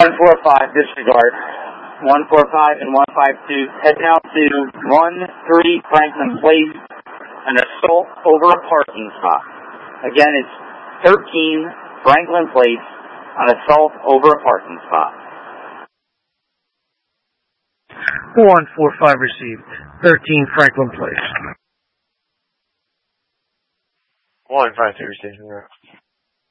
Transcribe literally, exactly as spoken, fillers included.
one four five, disregard. one four five and one five two. Head now to one three Franklin Place, an assault over a parking spot. Again, it's thirteen Franklin Place, an assault over a parking spot. one four five received. thirteen Franklin Place. one five two received.